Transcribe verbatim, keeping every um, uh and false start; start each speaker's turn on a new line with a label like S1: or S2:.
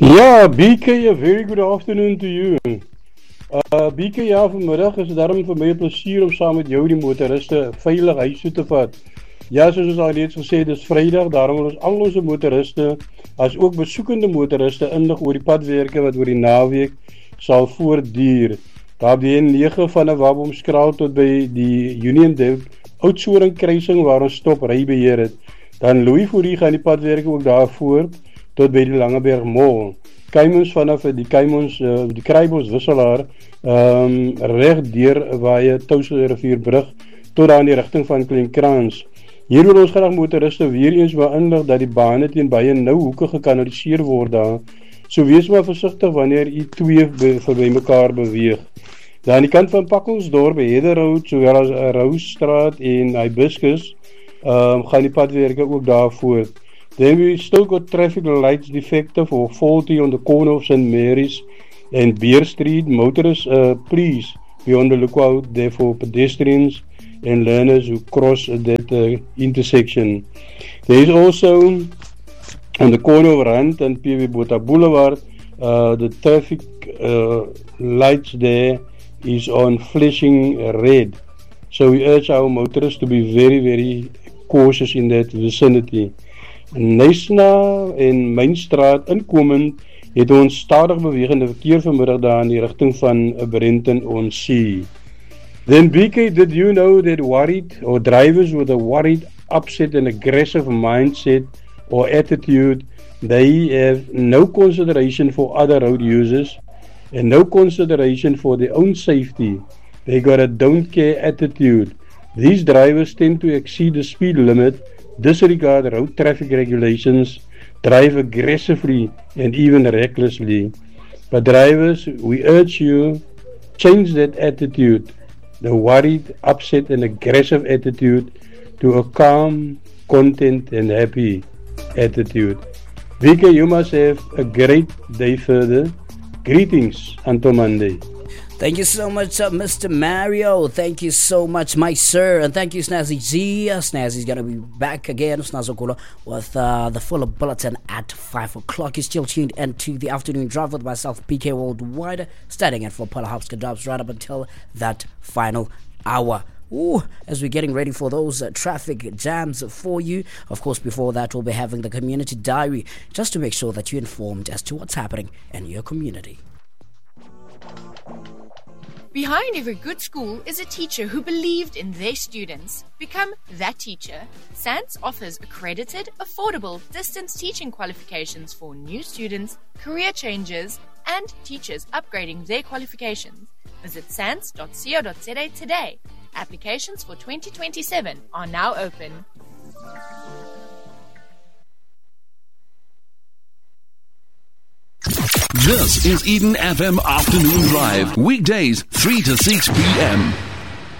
S1: Ja, B K, a very good afternoon to you. Uh, B K, ja, vanmiddag is het daarom vir my 'n plesier om saam met jou die motoriste veilig huis toe te vat. Ja, soos ons al reeds gesê, dis Vrydag, daarom wil ons al ons motoriste, as ook besoekende motoriste inlig oor die padwerke wat oor die naweek sal voortduur. Daar die N nege van 'n Wabomskraal tot by die Union Dep Oudtshoorn kruising waar ons stop rybeheer het. Dan Louis Fourie gaan die padwerke ook daar voort tot by die Langeberg Mall. Keimons vanaf die Keimons, uh, die Krybos wisselaar, um, reg deur waar Touwsel Rivierbrug tot daar in die rigting van Kleinkrans. Hier wil ons graag motoriste weer eens beïndig dat die bane teen baie nou hoeke gekanaliseer word daar. So wees maar versigtig wanneer u twee be, verby mekaar beweeg. Daar aan die kant van Pakkelsdorp, Heather Road, sowel as Rousstraat en Hibiscus, um, gaan die padwerke ook daar voort. Then we still got traffic lights defective or faulty on the corner of Saint Mary's and Beer Street. Motorists, uh, please be on the lookout there for pedestrians and learners who cross that uh, intersection. There is also on the corner of Rand and P W Botha Boulevard, uh, the traffic uh, lights there is on flashing red. So we urge our motorists to be very, very cautious in that vicinity. Nysna en Mynstraat inkomend het ons stadig bewegende verkeer vanmiddag daar in die rigting van Brenton-on-Sea. Then B K, did you know that worried or drivers with a worried, upset and aggressive mindset or attitude, they have no consideration for other road users and no consideration for their own safety. They got a don't care attitude. These drivers tend to exceed the speed limit, disregard road traffic regulations, drive aggressively and even recklessly. But drivers, we urge you, change that attitude, the worried, upset and aggressive attitude, to a calm, content and happy attitude. Vika, you must have a great day further. Greetings until Monday.
S2: Thank you so much, uh, Mister Mario. Thank you so much, my sir. And thank you, Snazzy G. Uh, Snazzy's going to be back again, Snazokolo, with uh, the full bulletin at five o'clock. You're still tuned into the afternoon drive with myself, P K Worldwide, starting at four Palahopska drops right up until that final hour. Ooh, as we're getting ready for those uh, traffic jams for you. Of course, before that, we'll be having the community diary just to make sure that you're informed as to what's happening in your community.
S3: Behind every good school is a teacher who believed in their students. Become that teacher. SANS offers accredited, affordable distance teaching qualifications for new students, career changers, and teachers upgrading their qualifications. Visit sans dot co dot za today. Applications for twenty twenty-seven are now open.
S4: This is Eden F M Afternoon Drive, weekdays three to six p.m.